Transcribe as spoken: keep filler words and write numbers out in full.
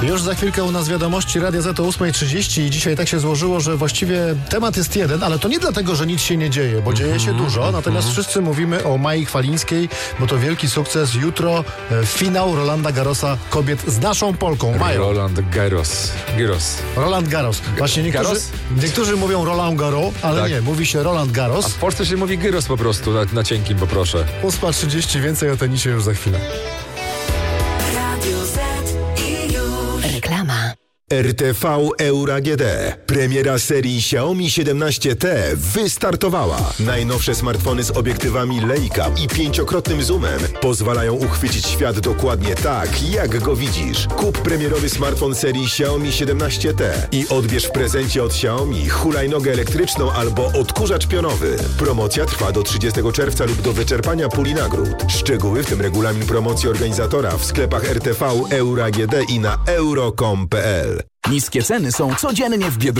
Już za chwilkę u nas wiadomości Radia Z o ósma trzydzieści i dzisiaj tak się złożyło, że właściwie temat jest jeden, ale to nie dlatego, że nic się nie dzieje, bo dzieje się dużo, natomiast wszyscy mówimy o Mai Chwalińskiej, bo to wielki sukces. Jutro e, finał Rolanda Garrosa kobiet z naszą Polką. Mają. Roland Garros. Garros. Roland Garros. Właśnie niektórzy, Garros? niektórzy mówią Roland Garros, ale Tak. nie, mówi się Roland A Garros. w Polsce się mówi gyros po prostu, na, na cienkim poproszę. ósma trzydzieści, więcej o tenisie już za chwilę. Radio Z i już. Reklama. R T V Euro A G D. Premiera serii Xiaomi siedemnaście T wystartowała. Najnowsze smartfony z obiektywami Leica i pięciokrotnym zoomem pozwalają uchwycić świat dokładnie tak, jak go widzisz. Kup premierowy smartfon serii Xiaomi siedemnaście T i odbierz w prezencie od Xiaomi hulajnogę elektryczną albo odkurzacz pionowy. Promocja trwa do trzydziestego czerwca lub do wyczerpania puli nagród. Szczegóły, w tym regulamin promocji organizatora, w sklepach R T V Euro A G D i na euro kropka com kropka p l. Niskie ceny są codziennie w Biedronce.